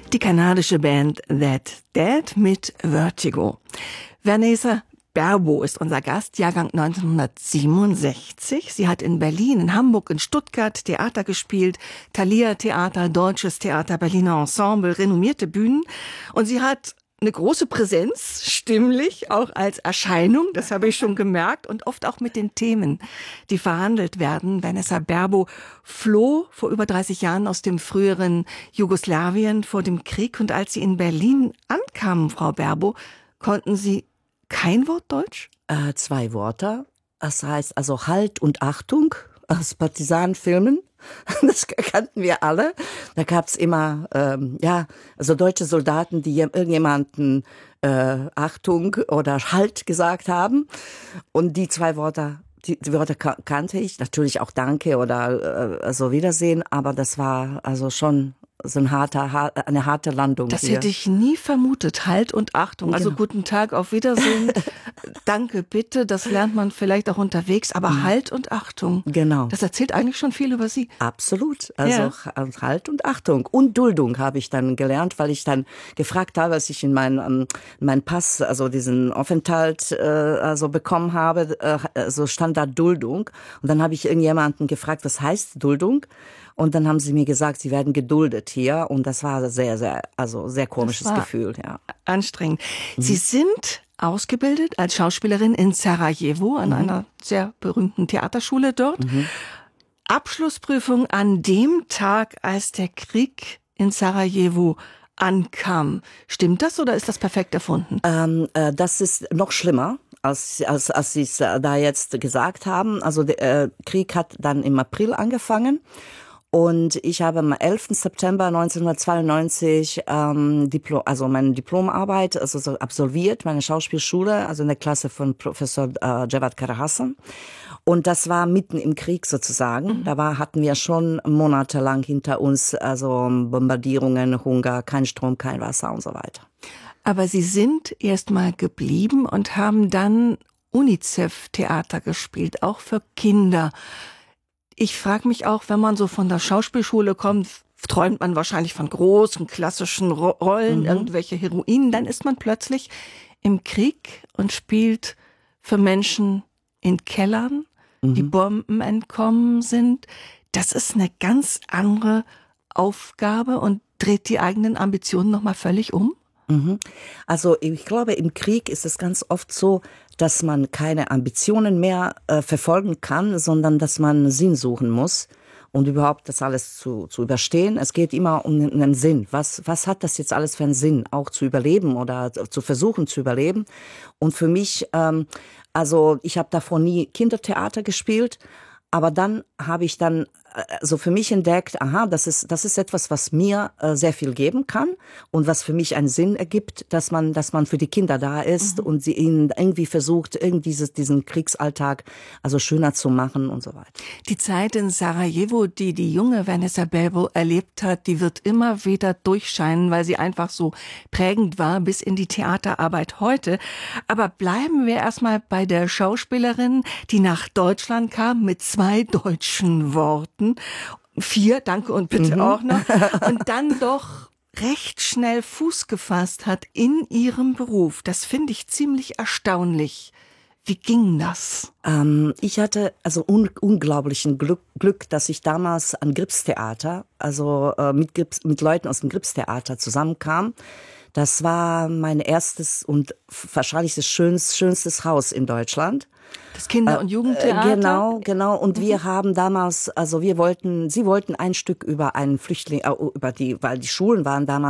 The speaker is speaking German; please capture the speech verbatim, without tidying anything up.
Die kanadische Band That Dead mit Vertigo. Vanessa Berbo ist unser Gast, Jahrgang neunzehnhundertsiebenundsechzig. Sie hat in Berlin, in Hamburg, in Stuttgart Theater gespielt, Thalia Theater, Deutsches Theater, Berliner Ensemble, renommierte Bühnen. Und sie hat eine große Präsenz, stimmlich, auch als Erscheinung, das habe ich schon gemerkt, und oft auch mit den Themen, die verhandelt werden. Vanessa Berbo floh vor über dreißig Jahren aus dem früheren Jugoslawien vor dem Krieg, und als sie in Berlin ankamen, Frau Berbo, konnten Sie kein Wort Deutsch? Äh, zwei Worte. Das heißt also Halt und Achtung aus Partisanenfilmen. Das kannten wir alle. Da gab's immer, ähm, ja, also deutsche Soldaten, die irgendjemanden äh, Achtung oder Halt gesagt haben. Und die zwei Worte, die, die Wörter kannte ich. Natürlich auch Danke oder äh, also Wiedersehen. Aber das war also schon so ein harter, eine harte Landung. Das hier. hätte ich nie vermutet. Halt und Achtung. Also genau. Guten Tag, auf Wiedersehen. Danke, bitte. Das lernt man vielleicht auch unterwegs. Aber mhm. Halt und Achtung. Genau. Das erzählt eigentlich schon viel über Sie. Absolut. Also ja. Halt und Achtung. Und Duldung habe ich dann gelernt, weil ich dann gefragt habe, als ich in meinen mein Pass, also diesen Aufenthalt äh, also bekommen habe, äh, so stand da Duldung. Und dann habe ich irgendjemanden gefragt, was heißt Duldung? Und dann haben sie mir gesagt, sie werden geduldet hier. Und das war sehr, sehr, also sehr komisches Gefühl. Ja. Anstrengend. Mhm. Sie sind ausgebildet als Schauspielerin in Sarajevo an mhm. einer sehr berühmten Theaterschule dort. Mhm. Abschlussprüfung an dem Tag, als der Krieg in Sarajevo ankam. Stimmt das oder ist das perfekt erfunden? Ähm, äh, das ist noch schlimmer. Als, als, als Sie es da jetzt gesagt haben. Also der äh, Krieg hat dann im April angefangen. Und ich habe am elften September neunzehnhundertzweiundneunzig ähm, Diplom, also meine Diplomarbeit also so absolviert, meine Schauspielschule, also in der Klasse von Professor äh, Cevat Karahasan. Und das war mitten im Krieg sozusagen. Mhm. Da war, hatten wir schon monatelang hinter uns, also Bombardierungen, Hunger, kein Strom, kein Wasser und so weiter. Aber Sie sind erst mal geblieben und haben dann UNICEF-Theater gespielt, auch für Kinder. Ich frage mich auch, wenn man so von der Schauspielschule kommt, träumt man wahrscheinlich von großen, klassischen Rollen, mhm. irgendwelche Heroinen. Dann ist man plötzlich im Krieg und spielt für Menschen in Kellern, mhm. die Bomben entkommen sind. Das ist eine ganz andere Aufgabe und dreht die eigenen Ambitionen nochmal völlig um. Also ich glaube, im Krieg ist es ganz oft so, dass man keine Ambitionen mehr äh, verfolgen kann, sondern dass man Sinn suchen muss und überhaupt das alles zu, zu überstehen. Es geht immer um einen Sinn. Was, was hat das jetzt alles für einen Sinn, auch zu überleben oder zu versuchen zu überleben? Und für mich, ähm, also ich habe davor nie Kindertheater gespielt, aber dann habe ich dann so für mich entdeckt, aha, das ist das ist etwas, was mir äh, sehr viel geben kann und was für mich einen Sinn ergibt, dass man dass man für die Kinder da ist mhm. und sie ihnen irgendwie versucht, irgendwie dieses, diesen Kriegsalltag also schöner zu machen und so weiter. Die Zeit in Sarajevo, die die junge Vanessa Berbo erlebt hat, die wird immer wieder durchscheinen, weil sie einfach so prägend war bis in die Theaterarbeit heute. Aber bleiben wir erstmal bei der Schauspielerin, die nach Deutschland kam mit zwei deutschen Worten. Vier, danke und bitte mhm. auch noch. Und dann doch recht schnell Fuß gefasst hat in ihrem Beruf. Das finde ich ziemlich erstaunlich. Wie ging das? Ähm, ich hatte also un- unglaublichen Glück, Glück, dass ich damals am Gripstheater, also äh, mit, Grips, mit Leuten aus dem Gripstheater zusammenkam. Das war mein erstes und wahrscheinlich das schönste, schönstes Haus in Deutschland. Das Kinder- und Jugendtheater? Genau, genau. Und mhm. wir haben damals, also wir wollten, sie wollten ein Stück über einen Flüchtling, äh, über die, weil die Schulen waren damals